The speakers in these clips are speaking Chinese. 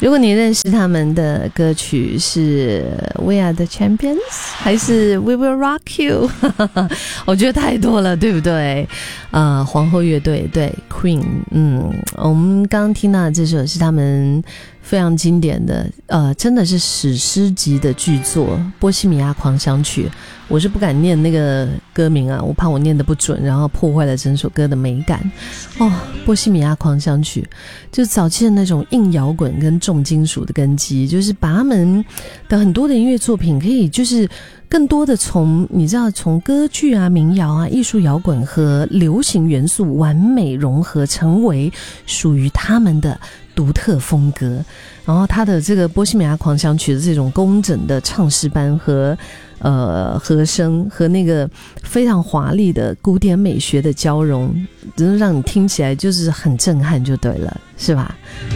如果你认识他们的歌曲是 We Are the Champions 还是 We Will Rock You 我觉得太多了，对不对？皇后乐队，对 Queen。 我们刚刚听到的这首是他们非常经典的真的是史诗级的巨作《波西米亚狂想曲》。我是不敢念那个歌名啊，我怕我念得不准，然后破坏了整首歌的美感。波西米亚狂想曲就早期的那种硬摇滚跟重金属的根基，就是把他们的很多的音乐作品可以就是更多的从你知道从歌剧啊、民谣啊、艺术摇滚和流行元素完美融合，成为属于他们的独特风格。然后他的这个波西米亚狂想曲的这种工整的唱诗班和和声和那个非常华丽的古典美学的交融，真的让你听起来就是很震撼就对了，是吧？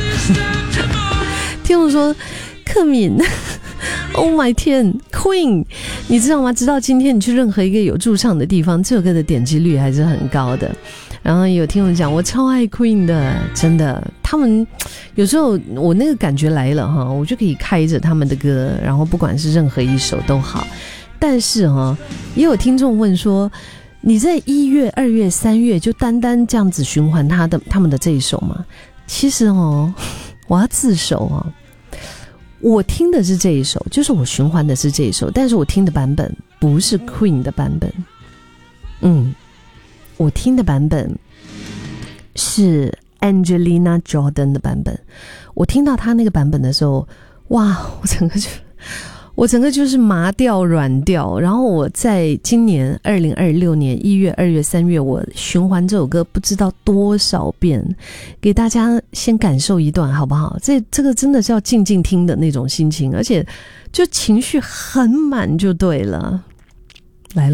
听我说克敏Oh my 天 Queen 你知道吗？直到今天你去任何一个有驻唱的地方，这首歌的点击率还是很高的。然后有听我讲我超爱 Queen 的，真的他们有时候我那个感觉来了哈，我就可以开着他们的歌，然后不管是任何一首都好。但是也有听众问说，你在1月、2月、3月就单单这样子循环他们的这一首吗？其实我要自首我听的是这一首，就是我循环的是这一首，但是我听的版本不是 Queen 的版本。我听的版本是 Angelina Jordan 的版本。我听到他那个版本的时候，哇，我整个就是麻掉软掉。然后我在今年2026年1月、2月、3月，我循环这首歌不知道多少遍，给大家先感受一段好不好？这个真的是要静静听的那种心情，而且就情绪很满就对了。